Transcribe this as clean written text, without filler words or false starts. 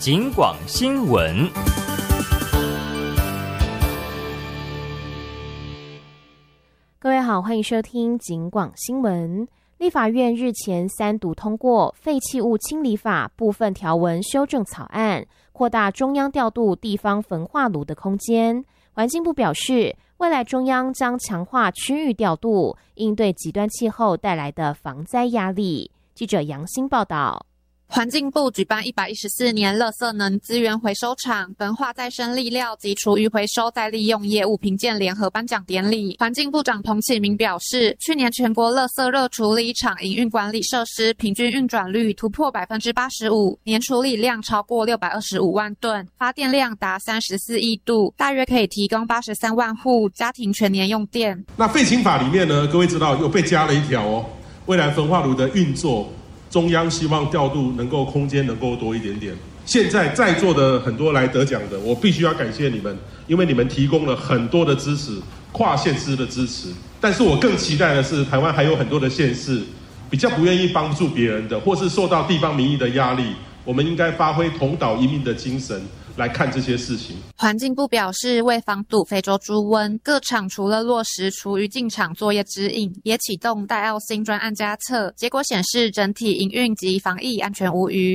警广新闻。 各位好，欢迎收听警广新闻。立法院日前3读通过《废弃物清理法》部分条文修正草案，扩大中央调度地方焚化炉的空间。环境部表示，未来中央将强化区域调度，应对极端气候带来的防灾压力。记者杨欣报道。 环境部举办114年垃圾能资源回收厂焚化再生粒料及厨余回收再利用业务评鉴联合颁奖典礼，环境部长彭启明表示，去年全国垃圾热处理厂营运管理设施平均运转率突破 85%， 年处理量超过625万吨，发电量达34亿度，大约可以提供83万户家庭全年用电。 那废清法里面呢，各位知道又被加了一条哦，未来焚化炉的运作，中央希望调度能够空间能够多一点点。现在在座的很多来得奖的，我必须要感谢你们，因为你们提供了很多的支持，跨县市的支持。但是我更期待的是，台湾还有很多的县市比较不愿意帮助别人的，或是受到地方民意的压力，我们应该发挥同岛一命的精神来看这些事情。 环境部表示，为防堵非洲猪瘟，各厂除了落实厨余进场作业指引，也启动戴奥辛专案加测，结果显示整体营运及防疫安全无虞。